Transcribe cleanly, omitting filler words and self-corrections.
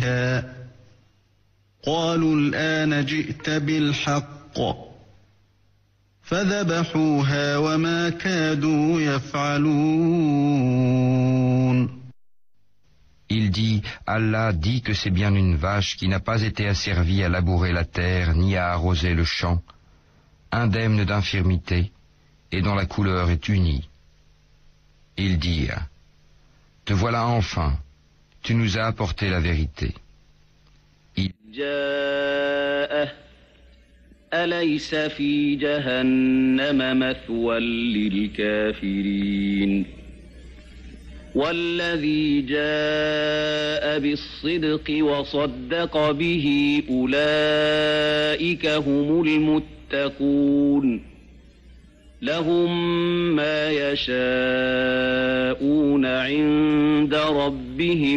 فيها قالوا الآن جئت بالحق فذبحوها وما كادوا يفعلون. Il dit, Allah dit que c'est bien une vache qui n'a pas été asservie à labourer la terre ni à arroser le champ, indemne d'infirmité et dont la couleur est unie. Ils dirent, te voilà enfin, tu nous as apporté la vérité. أليس في جهنم مثوى للكافرين والذي جاء بالصدق وصدق به أولئك هم المتقون لهم ما يشاءون عند ربهم